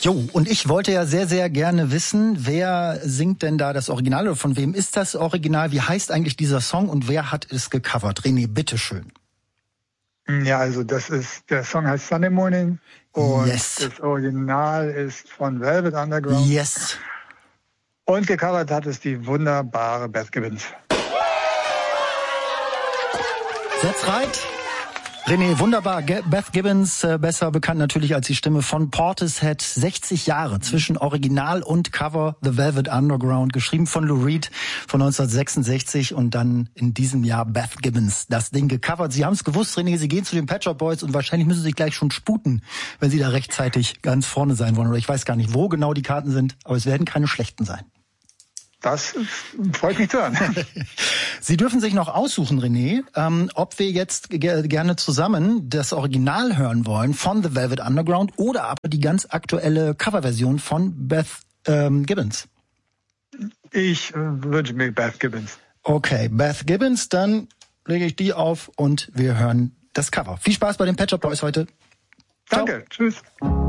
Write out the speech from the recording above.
Jo, und ich wollte ja sehr, sehr gerne wissen, wer singt denn da das Original oder von wem ist das Original? Wie heißt eigentlich dieser Song und wer hat es gecovert? René, bitteschön. Ja, also der Song heißt Sunday Morning und Yes. Das Original ist von Velvet Underground. Yes. Und gecovert hat es die wunderbare Beth Gibbons. That's right. René, wunderbar. Beth Gibbons, besser bekannt natürlich als die Stimme von Portishead. 60 Jahre zwischen Original und Cover, The Velvet Underground, geschrieben von Lou Reed von 1966 und dann in diesem Jahr Beth Gibbons das Ding gecovert. Sie haben es gewusst, René, Sie gehen zu den Pet Shop Boys und wahrscheinlich müssen Sie sich gleich schon sputen, wenn Sie da rechtzeitig ganz vorne sein wollen. Oder ich weiß gar nicht, wo genau die Karten sind, aber es werden keine schlechten sein. Das freut mich zu hören. Sie dürfen sich noch aussuchen, René, ob wir jetzt gerne zusammen das Original hören wollen von The Velvet Underground oder aber die ganz aktuelle Coverversion von Beth Gibbons. Ich wünsche mir Beth Gibbons. Okay, Beth Gibbons, dann lege ich die auf und wir hören das Cover. Viel Spaß bei den Pet Shop Boys heute. Ciao. Danke, tschüss.